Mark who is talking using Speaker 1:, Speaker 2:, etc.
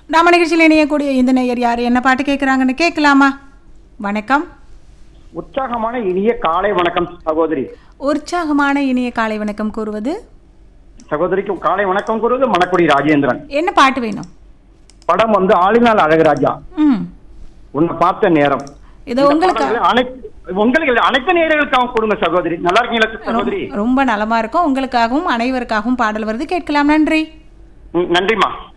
Speaker 1: நம்ம நிகழ்ச்சியில் இணையக்கூடிய இந்த நேயர் யார் என்ன பாட்டு கேட்குறாங்கன்னு கேட்கலாமா? வணக்கம்.
Speaker 2: உற்சாகமான இனிய காலை வணக்கம் சகோதரி.
Speaker 1: உற்சாகமான இனிய காலை வணக்கம் கூறுவது
Speaker 2: சகோதரிக்கு காலை வணக்கம் கூறுவது மணக்குடி ராஜேந்திரன்.
Speaker 1: என்ன பாட்டு வேணும்?
Speaker 2: படம் வந்து ஆளினால் அழகுராஜா. உன்னை பார்த்த நேரம்.
Speaker 1: இது உங்களுக்கு
Speaker 2: அனைத்து நேயர்களுக்காகவும் கொடுங்க சகோதரி. நல்லா இருக்கீங்களா சகோதரி?
Speaker 1: ரொம்ப நலமா இருக்கும். உங்களுக்காகவும் அனைவருக்காகவும் பாடல் வருது, கேட்கலாம். நன்றி.
Speaker 2: நன்றிமா.